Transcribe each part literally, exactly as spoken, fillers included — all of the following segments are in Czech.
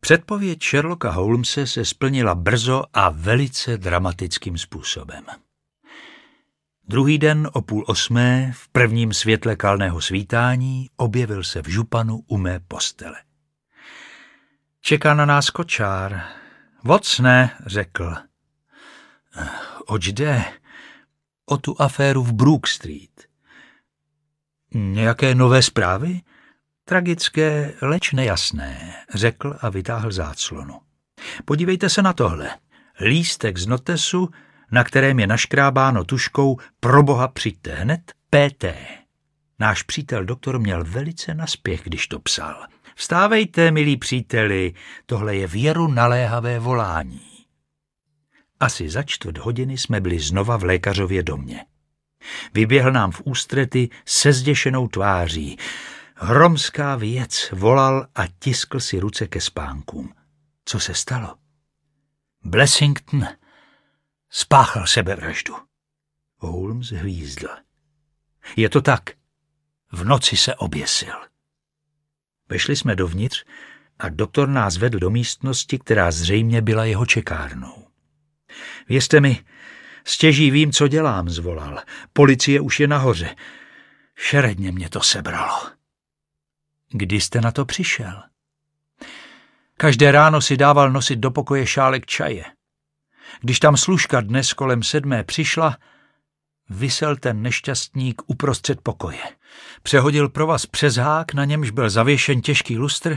Předpověď Sherlocka Holmese se splnila brzo a velice dramatickým způsobem. Druhý den o půl osmé v prvním světle kalného svítání objevil se v županu u mé postele. Čeká na nás kočár. Vocne, řekl. Oč jde? O tu aféru v Brook Street. Nějaké nové zprávy? Tragické, leč nejasné, řekl a vytáhl záclonu. Podívejte se na tohle. Lístek z notesu, na kterém je naškrábáno tužkou pro boha přijďte hned, P T. Náš přítel doktor měl velice naspěch, když to psal. Vstávejte, milí příteli, tohle je věru naléhavé volání. Asi za čtvrt hodiny jsme byli znova v lékařově domě. Vyběhl nám v ústrety se zděšenou tváří. Hromská věc, volal a tiskl si ruce ke spánkům. Co se stalo? Blessington spáchal sebevraždu. Holmes hvízdl. Je to tak. V noci se oběsil. Vešli jsme dovnitř a doktor nás vedl do místnosti, která zřejmě byla jeho čekárnou. Věřte mi, stěží vím, co dělám, zvolal. Policie už je nahoře. Šeredně mě to sebralo. Kdy jste na to přišel? Každé ráno si dával nosit do pokoje šálek čaje. Když tam služka dnes kolem sedmé přišla, visel ten nešťastník uprostřed pokoje. Přehodil provaz přes hák, na němž byl zavěšen těžký lustr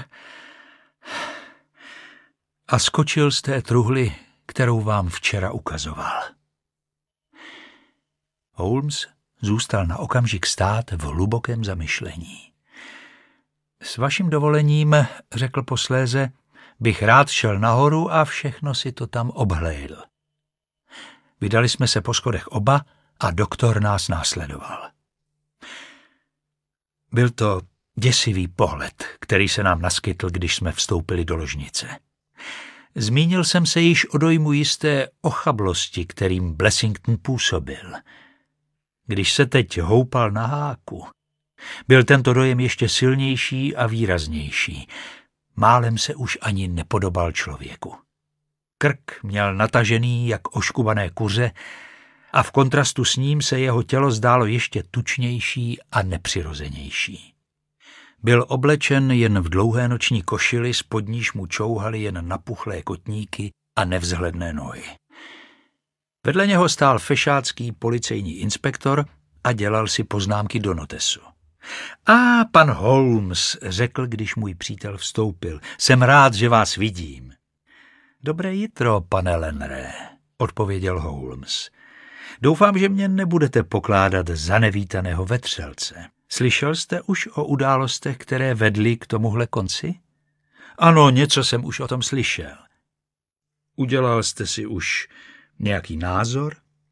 a skočil z té truhly, kterou vám včera ukazoval. Holmes zůstal na okamžik stát v hlubokém zamyšlení. S vaším dovolením, řekl posléze, bych rád šel nahoru a všechno si to tam obhlédl. Vydali jsme se po schodech oba a doktor nás následoval. Byl to děsivý pohled, který se nám naskytl, když jsme vstoupili do ložnice. Zmínil jsem se již o dojmu jisté ochablosti, kterým Blessington působil. Když se teď houpal na háku, byl tento dojem ještě silnější a výraznější. Málem se už ani nepodobal člověku. Krk měl natažený jak oškubané kuře a v kontrastu s ním se jeho tělo zdálo ještě tučnější a nepřirozenější. Byl oblečen jen v dlouhé noční košili, spod níž mu čouhaly jen napuchlé kotníky a nevzhledné nohy. Vedle něho stál fešácký policejní inspektor a dělal si poznámky do notesu. A pan Holmes, řekl, když můj přítel vstoupil, jsem rád, že vás vidím. Dobré jitro, pane Lenré, odpověděl Holmes. Doufám, že mě nebudete pokládat za nevítaného vetřelce. Slyšel jste už o událostech, které vedly k tomuhle konci? Ano, něco jsem už o tom slyšel. Udělal jste si už nějaký názor?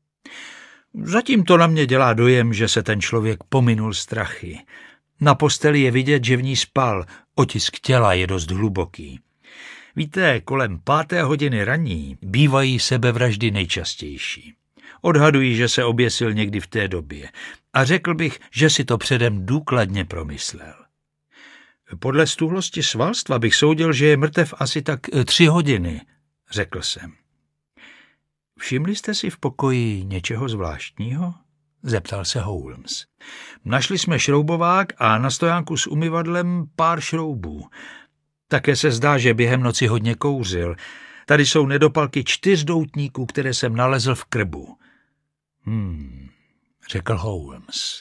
Zatím to na mě dělá dojem, že se ten člověk pominul strachy. Na posteli je vidět, že v ní spal, otisk těla je dost hluboký. Víte, kolem páté hodiny ranní bývají sebevraždy nejčastější. Odhaduji, že se oběsil někdy v té době a řekl bych, že si to předem důkladně promyslel. Podle stuhlosti svalstva bych soudil, že je mrtev asi tak tři hodiny, řekl jsem. Všimli jste si v pokoji něčeho zvláštního? Zeptal se Holmes. Našli jsme šroubovák a na stojánku s umyvadlem pár šroubů. Také se zdá, že během noci hodně kouřil. Tady jsou nedopalky čtyř doutníků, které jsem nalezl v krbu. Hmm, řekl Holmes.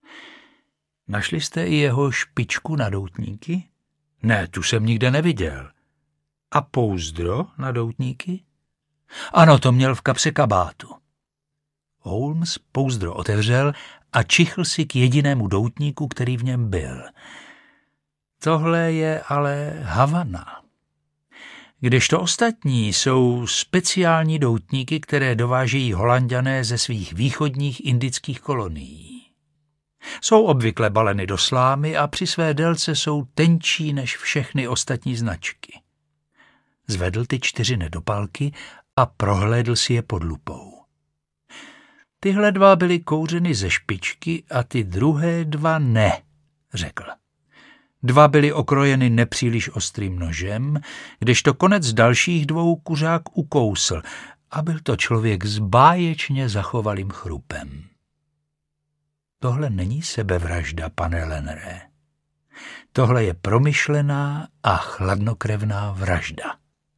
Našli jste i jeho špičku na doutníky? Ne, tu jsem nikde neviděl. A pouzdro na doutníky? Ano, to měl v kapse kabátu. Holmes pouzdro otevřel a čichl si k jedinému doutníku, který v něm byl. Tohle je ale Havana. Kdežto ostatní jsou speciální doutníky, které dovážejí Holanďané ze svých východních indických kolonií. Jsou obvykle baleny do slámy a při své délce jsou tenčí než všechny ostatní značky. Zvedl ty čtyři nedopalky a prohlédl si je pod lupou. Tyhle dva byly kouřeny ze špičky a ty druhé dva ne, řekl. Dva byly okrojeny nepříliš ostrým nožem, kdežto konec dalších dvou kuřák ukousl a byl to člověk s báječně zachovalým chrupem. Tohle není sebevražda, pane Lenere. Tohle je promyšlená a chladnokrevná vražda.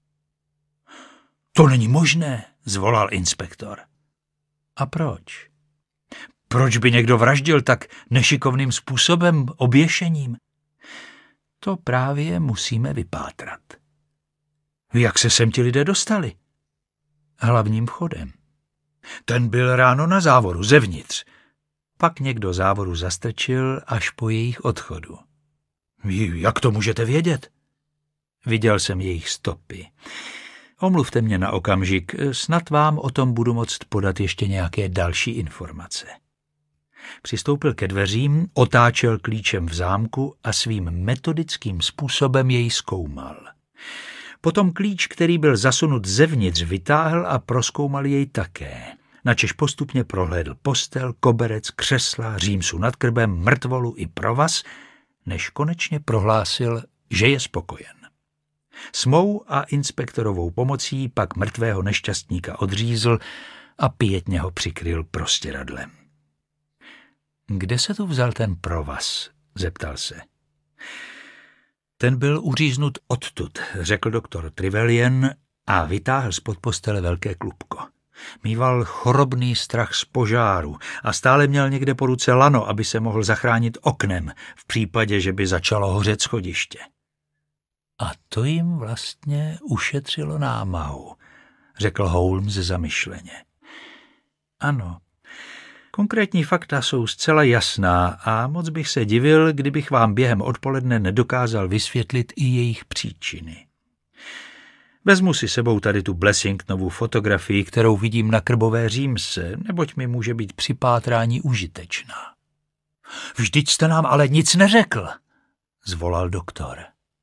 To není možné, zvolal inspektor. A proč? Proč by někdo vraždil tak nešikovným způsobem, oběšením? To právě musíme vypátrat. Jak se sem ti lidé dostali? Hlavním vchodem. Ten byl ráno na závoru, zevnitř. Pak někdo závoru zastrčil až po jejich odchodu. Jak to můžete vědět? Viděl jsem jejich stopy. Omluvte mě na okamžik, snad vám o tom budu moct podat ještě nějaké další informace. Přistoupil ke dveřím, otáčel klíčem v zámku a svým metodickým způsobem jej zkoumal. Potom klíč, který byl zasunut zevnitř, vytáhl a prozkoumal jej také. Načež postupně prohlédl postel, koberec, křesla, římsu nad krbem, mrtvolu i provaz, než konečně prohlásil, že je spokojen. S mou a inspektorovou pomocí pak mrtvého nešťastníka odřízl a pětně ho přikryl prostěradlem. Kde se tu vzal ten provaz? Zeptal se. Ten byl uříznut odtud, řekl doktor Trevelyan a vytáhl spod postele velké klubko. Mýval chorobný strach z požáru a stále měl někde po ruce lano, aby se mohl zachránit oknem v případě, že by začalo hořet schodiště. A to jim vlastně ušetřilo námahu, řekl Holmes zamyšleně. Ano, konkrétní fakta jsou zcela jasná a moc bych se divil, kdybych vám během odpoledne nedokázal vysvětlit i jejich příčiny. Vezmu si sebou tady tu Blessingtonovu fotografii, kterou vidím na krbové římse, neboť mi může být při pátrání užitečná. Vždyť jste nám ale nic neřekl, zvolal doktor.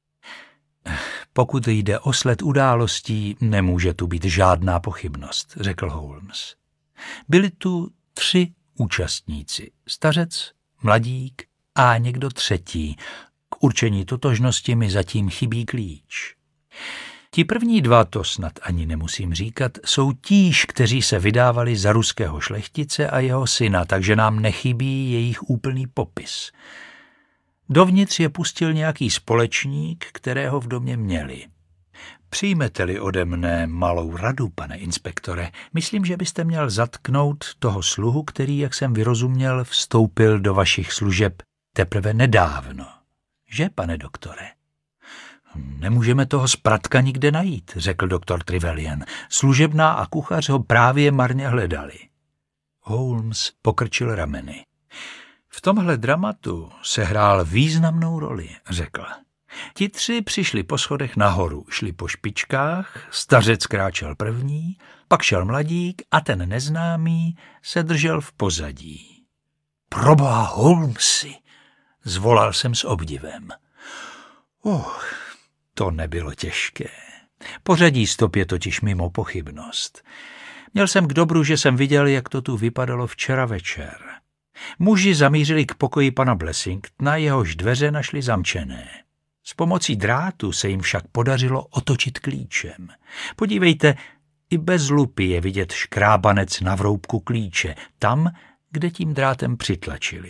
Pokud jde o sled událostí, nemůže tu být žádná pochybnost, řekl Holmes. Byli tu tři účastníci, stařec, mladík a někdo třetí. K určení totožnosti mi zatím chybí klíč. Ti první dva, to snad ani nemusím říkat, jsou tíž, kteří se vydávali za ruského šlechtice a jeho syna, takže nám nechybí jejich úplný popis. Dovnitř je pustil nějaký společník, kterého v domě měli. Přijmete-li ode mne malou radu, pane inspektore, myslím, že byste měl zatknout toho sluhu, který, jak jsem vyrozuměl, vstoupil do vašich služeb teprve nedávno. Že, pane doktore? Nemůžeme toho spratka nikde najít, řekl doktor Trevelyan. Služebná a kuchař ho právě marně hledali. Holmes pokrčil rameny. V tomhle dramatu se hrál významnou roli, řekl. Ti tři přišli po schodech nahoru, šli po špičkách, stařec kráčel první, pak šel mladík a ten neznámý se držel v pozadí. Proboha, Holmesi, zvolal jsem s obdivem. Oh, to nebylo těžké. Pořadí stop je totiž mimo pochybnost. Měl jsem k dobru, že jsem viděl, jak to tu vypadalo včera večer. Muži zamířili k pokoji pana Blessingtona, jehož dveře našli zamčené. S pomocí drátu se jim však podařilo otočit klíčem. Podívejte, i bez lupy je vidět škrábanec na vroubku klíče, tam, kde tím drátem přitlačili.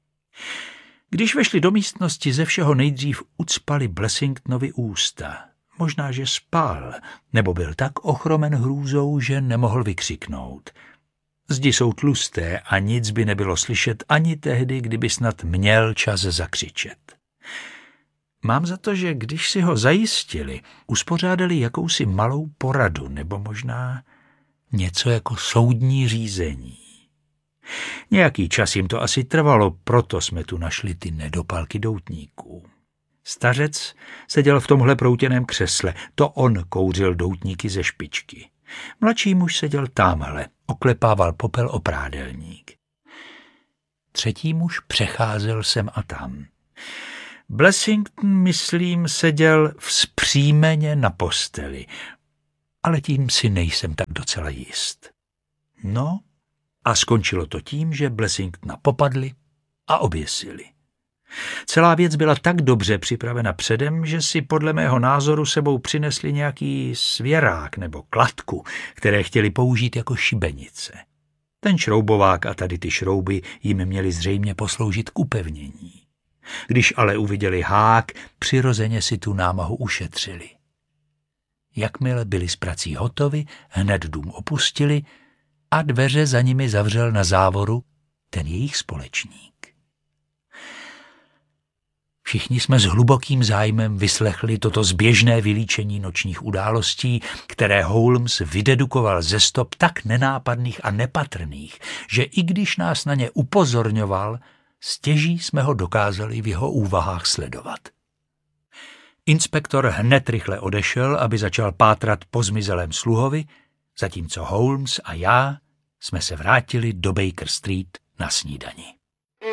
Když vešli do místnosti, ze všeho nejdřív ucpali Blessingtonovi ústa. Možná, že spal, nebo byl tak ochromen hrůzou, že nemohl vykřiknout. Zdi jsou tlusté a nic by nebylo slyšet ani tehdy, kdyby snad měl čas zakřičet. Mám za to, že když si ho zajistili, uspořádali jakousi malou poradu, nebo možná něco jako soudní řízení. Nějaký čas jim to asi trvalo, proto jsme tu našli ty nedopalky doutníků. Stařec seděl v tomhle proutěném křesle, to on kouřil doutníky ze špičky. Mladší muž seděl támhle, oklepával popel o prádelník. Třetí muž přecházel sem a tam. Blessington, myslím, seděl vzpřímeně na posteli, ale tím si nejsem tak docela jist. No, a skončilo to tím, že Blessingtona popadli a oběsili. Celá věc byla tak dobře připravena předem, že si podle mého názoru sebou přinesli nějaký svěrák nebo kladku, které chtěli použít jako šibenice. Ten šroubovák a tady ty šrouby jim měly zřejmě posloužit k upevnění. Když ale uviděli hák, přirozeně si tu námahu ušetřili. Jakmile byli s prací hotovi, hned dům opustili a dveře za nimi zavřel na závoru ten jejich společník. Všichni jsme s hlubokým zájmem vyslechli toto zběžné vylíčení nočních událostí, které Holmes vydedukoval ze stop tak nenápadných a nepatrných, že i když nás na ně upozorňoval, stěží jsme ho dokázali v jeho úvahách sledovat. Inspektor hned rychle odešel, aby začal pátrat po zmizelém sluhovi, zatímco Holmes a já jsme se vrátili do Baker Street na snídani.